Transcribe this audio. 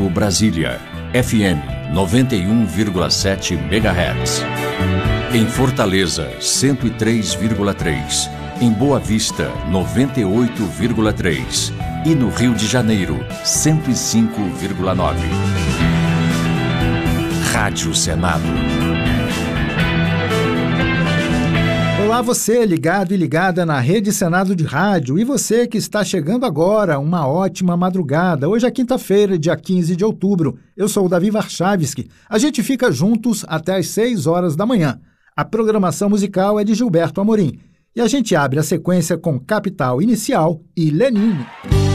Brasília, FM 91,7 MHz. Em Fortaleza, 103,3. Em Boa Vista, 98,3. E no Rio de Janeiro, 105,9. Rádio Senado. Olá, você ligado e ligada na Rede Senado de Rádio, e você que está chegando agora, uma ótima madrugada. Hoje é quinta-feira, dia 15 de outubro. Eu sou o Davi Warchavski. A gente fica juntos até às 6 horas da manhã. A programação musical é de Gilberto Amorim. E a gente abre a sequência com Capital Inicial e Lenine.